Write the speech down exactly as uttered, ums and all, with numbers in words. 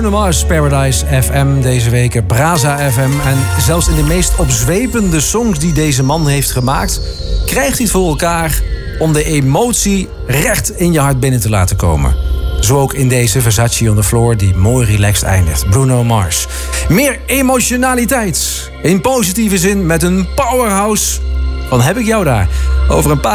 Bruno Mars, Paradise F M deze week, Braza F M. En zelfs in de meest opzwepende songs die deze man heeft gemaakt, krijgt hij het voor elkaar om de emotie recht in je hart binnen te laten komen. Zo ook in deze Versace on the Floor, die mooi relaxed eindigt. Bruno Mars. Meer emotionaliteit. In positieve zin met een powerhouse van Heb ik jou daar. Over een paar